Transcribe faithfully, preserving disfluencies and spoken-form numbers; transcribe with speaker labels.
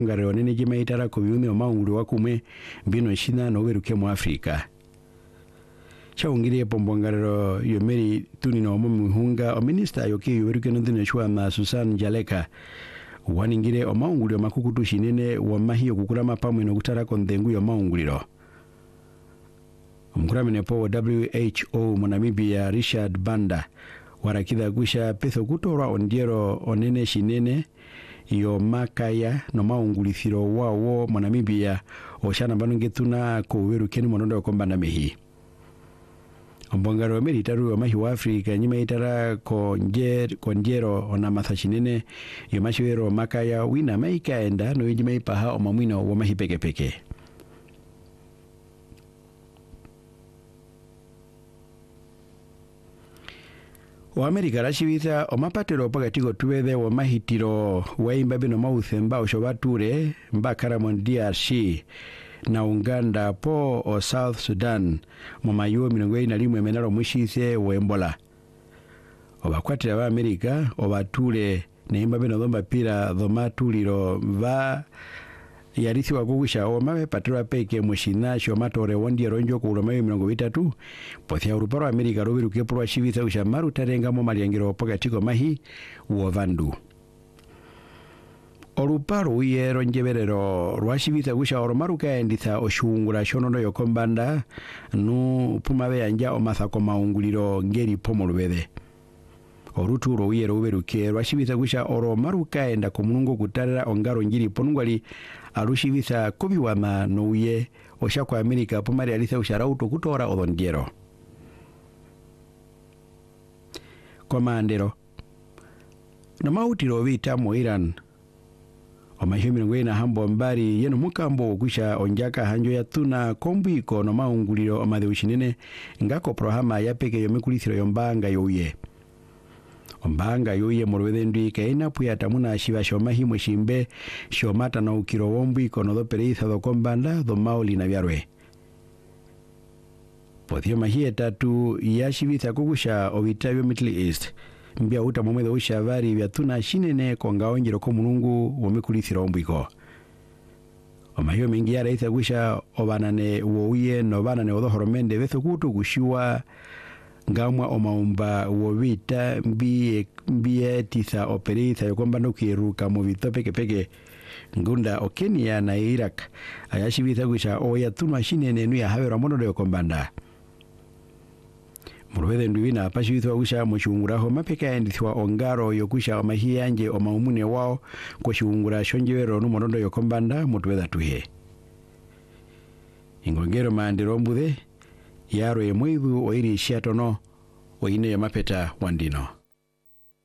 Speaker 1: ngareo nene jimaitara ko biume omaungulu wakumwe mbino shina no weruke mu Afrika chaungire pombongarero yomeri tunino mu muhunga o minister yoki weruke ndine chwa na Susan Jaleka waningire omaungulu makukutu shinene wa mahiyo kukurama pamwe no kutara kondengu yo maunguliro Mkuramene po W H O Monamibia Richard Banda warakidha gusha petho kutorwa ondiero onene shinene yo makaya no maungulithiro wawo Monamibia oshana banungetuna ko werukeni monondo kombana mehi Ombongaro meritaru mahi wa Afrika nyima itara konjer konjero ona mathashinene yo mashiwero makaya wina maika enda no yijima ipaha omamwino wa mahi peke peke O Amerika rashibitha omapatero pakatiko tuwethe wa mahitiro wa imbabe no mauthemba oshobature mbakara mon D R C na Uganda po o South Sudan mu mayo mirongo ine na rimwe menaro mushithe wa Ebola obakwatira ba Amerika obature ne imbabe no domba pira domatuliro va yarisi wa kugusha o mabe patro peke mushina sho matore wondi ronjo ku romayo mirongo itatu pothia uruparo Amerika robiruke pro shibitha usha maru tarenga mo maliangiro pokatiko mahi wo vandu oruparo uyero njeberero rwashibitha gusha oromaru kaenditha oshungura shonono yokombanda nu pumabe yanja omathako maunguliro ngeri pomolubede oruturo uyero uberuke rwashibitha gusha oromaru kaenda komunungo kutarira ongaro ngiri ponungwali arushibitha kubiwama no uye osha kwa Amerika pomari alitha usharauto kutora odondiero komandero no mautiro vita mo Iran omahimi ngwena hambo mbari yeno mukambo gusha onjaka hanjo ya tuna kombiko no maunguliro amadheushinene ngako prohama yapeke yomekulithiro yombanga yoye ombanga yoye morwedendwi kaina puyata muna shiva shomahimwe shimbe shomata na ukiro wombwi kono do pereitha do kombanda do mauli na vyarwe pothio mahie tatu ya shivitha kugusha ovitavyo Middle East mbia uta momwe do ushavari vyatuna shinene konga onjiro ko mulungu womekulithira ombwiko omahio mingi ya reitha gusha obanane woye no banane odohoromende betho kutu gushiwa ngamwa omaumba wovita mbie mbie titha operitha yokomba no kiruka mu bitope peke ngunda o Kenya na Iraq ayashibitha gusha oya tunwa shinene nu ya habera mono yokombanda murwede ndwina pashibitha gusha mushunguraho mapeka endithwa ongaro yokusha omahiyanje omaumune wao ko shungura shonjewero nu mono yokombanda mutweda tuhe ingongero mandiro mbuthe yaro emwivu oiri shiatono oine ya mapeta wandino